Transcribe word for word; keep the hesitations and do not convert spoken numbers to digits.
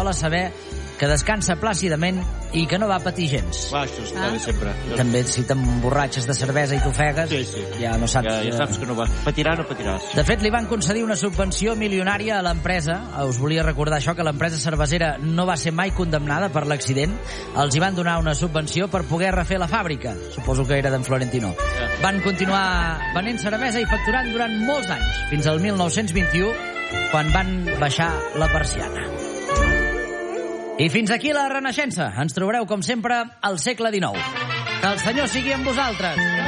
sol saber que descansa plàcidament i que no va patir gens. Va, això està bé sempre. També si t'emborratxes de cervesa i t'ofegues, sí, sí. ja no saps... Ja, ja saps que no vas. Patirà o no patiràs. De fet, li van concedir una subvenció milionària a l'empresa. Us volia recordar això, que l'empresa cervesera no va ser mai condemnada per l'accident. Els hi van donar una subvenció per poder refer la fàbrica. Suposo que era d'en Florentino. Ja. Van continuar venent cervesa i facturant durant molts anys, fins al mil nou-cents vint-i-u, quan van baixar la persiana. I fins aquí la Renaixença. Ens trobareu, com sempre, al segle dinou. Que el Senyor sigui amb vosaltres.